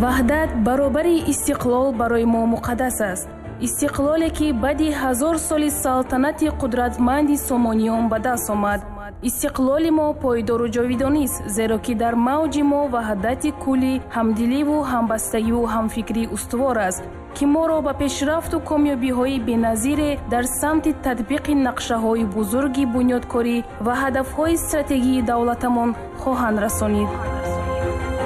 ваҳдат баробари истиқлол барои мо муқаддас аст. истиқлоле ки баъди 1000 соли салтанати қудратманди Сомониён ба даст омад. истиқлоли мо пойдору ҷовидонист, зеро ки дар мавҷи мо ваҳдати куллӣ, ҳамдиливу ҳамбастагиву ҳамфикрӣ устувор аст, ки моро ба пешрафту комёбиҳои беназире дар самти татбиқи нақшаҳои бузурги бунёдкорӣ ва ҳадафҳои стратегии давлатамон хоҳанд расонид.